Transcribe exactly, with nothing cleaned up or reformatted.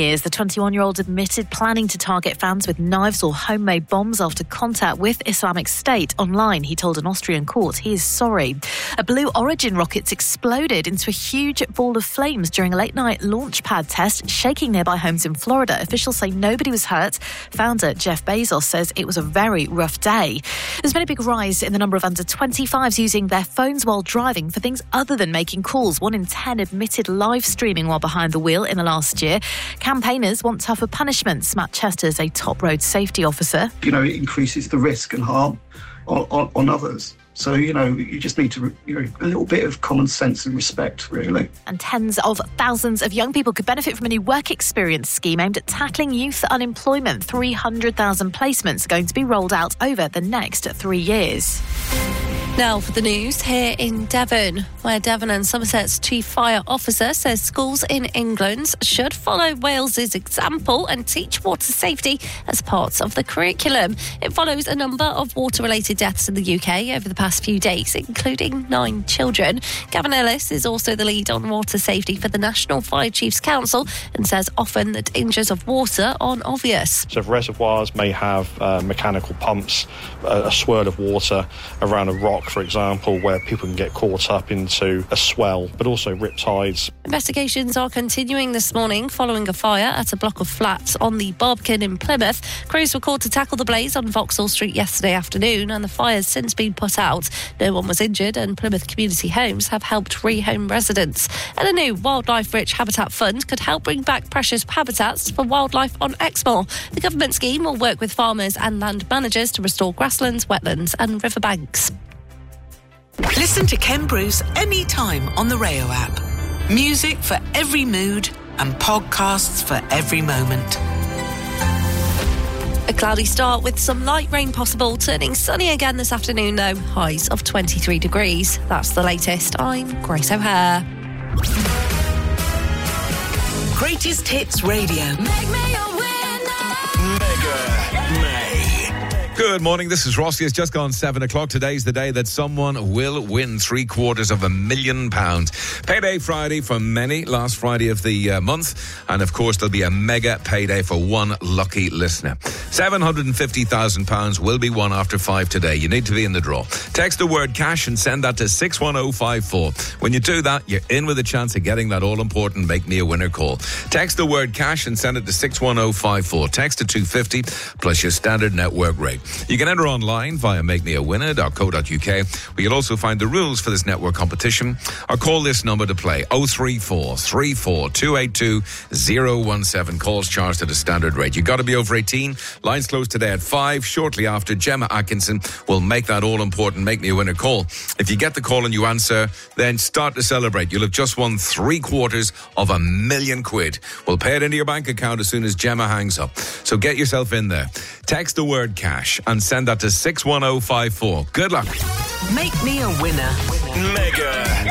years, the twenty-one-year-old admitted planning to target fans with knives or homemade bombs after contact with Islamic State online. He told an Austrian court he is sorry. A Blue Origin rocket exploded into a huge ball of flames during a late-night launch pad test, shaking nearby homes in Florida. Officials say nobody was hurt. Founder Jeff Bezos says it was a very rough day. There's been a big rise in the number of under twenty-fives using their phones while driving for things other than making calls. One in ten admitted live streaming while behind the wheel in the last year. Campaigners want tougher punishments. Matt Chester's a top road safety officer. You know, it increases the risk and harm on, on, on others. So, you know, you just need to, you know, a little bit of common sense and respect, really. And tens of thousands of young people could benefit from a new work experience scheme aimed at tackling youth unemployment. three hundred thousand placements are going to be rolled out over the next three years. Now for the news here in Devon, where Devon and Somerset's chief fire officer says schools in England should follow Wales's example and teach water safety as part of the curriculum. It follows a number of water-related deaths in the U K over the past few days, including nine children. Gavin Ellis is also the lead on water safety for the National Fire Chiefs Council and says often the dangers of water aren't obvious. So if reservoirs may have uh, mechanical pumps, uh, a swirl of water around a rock, for example, where people can get caught up into a swell, but also riptides. Investigations are continuing this morning following a fire at a block of flats on the Barbican in Plymouth. Crews were called to tackle the blaze on Vauxhall Street yesterday afternoon, and the fire's since been put out. No one was injured, and Plymouth Community Homes have helped rehome residents. And a new wildlife-rich habitat fund could help bring back precious habitats for wildlife on Exmoor. The government scheme will work with farmers and land managers to restore grasslands, wetlands and riverbanks. Listen to Ken Bruce anytime on the Rayo app. Music for every mood and podcasts for every moment. A cloudy start with some light rain possible, turning sunny again this afternoon though. Highs of twenty-three degrees. That's the latest. I'm Grace O'Hare. Greatest Hits Radio. Make me a winner. Mega May. Good morning, this is Rossi. It's just gone seven o'clock. Today's the day that someone will win three quarters of a million pounds. Payday Friday for many, last Friday of the uh, month. And of course, there'll be a mega payday for one lucky listener. seven hundred fifty thousand pounds will be won after five today. You need to be in the draw. Text the word cash and send that to six one oh five four. When you do that, you're in with a chance of getting that all-important Make Me a Winner call. Text the word cash and send it to six one oh five four. Text to two fifty plus your standard network rate. You can enter online via make me a winner dot co dot uk, where you'll also find the rules for this network competition, or call this number to play, oh three four, three four two eight two, oh one seven. Calls charged at a standard rate. You've got to be over eighteen. Lines closed today at five. Shortly after, Gemma Atkinson will make that all-important Make Me a Winner call. If you get the call and you answer, then start to celebrate. You'll have just won three quarters of a million quid. We'll pay it into your bank account as soon as Gemma hangs up. So get yourself in there. Text the word cash and send that to six one oh five four. Good luck. Make Me a Winner. Mega